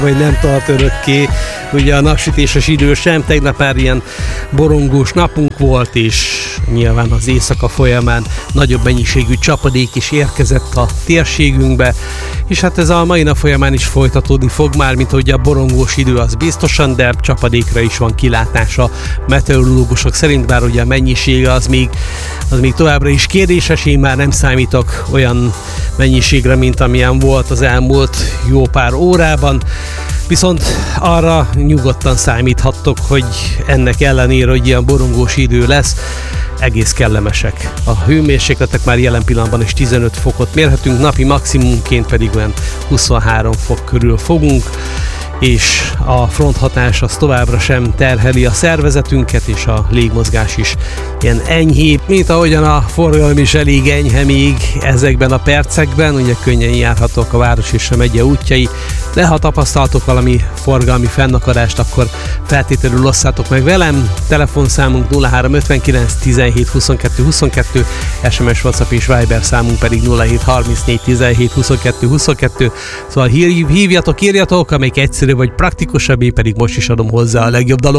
vagy nem tart örökké. Ugye a napsütéses idő sem, tegnap már ilyen borongós napunk volt, és nyilván az éjszaka folyamán nagyobb mennyiségű csapadék is érkezett a térségünkbe, és hát ez a mai nap folyamán is folytatódni fog már, mint hogy a borongós idő az biztosan, de csapadékra is van kilátása meteorológusok szerint, bár ugye a mennyisége az még továbbra is kérdéses, én már nem számítok olyan mennyiségre, mint amilyen volt az elmúlt jó pár órában. Viszont arra nyugodtan számíthattok, hogy ennek ellenére, hogy ilyen borongós idő lesz, egész kellemesek. A hőmérsékletek már jelen pillanatban is 15 fokot mérhetünk, napi maximumként pedig olyan 23 fok körül fogunk, és a fronthatás az továbbra sem terheli a szervezetünket, és a légmozgás is ilyen enyhébb, mint ahogyan a forgalom is elég enyhe még ezekben a percekben, ugye könnyen járhatók a város és a megye útjai, de ha tapasztaltok valami forgalmi fennakadást, akkor feltétlenül osszátok meg velem. Telefonszámunk 0359 17 22 22, SMS, WhatsApp és Viber számunk pedig 0734 17 22 22, szóval hívjatok, írjatok, amelyik egyszerű vagy praktikusabb, én pedig most is adom hozzá a legjobb dalok.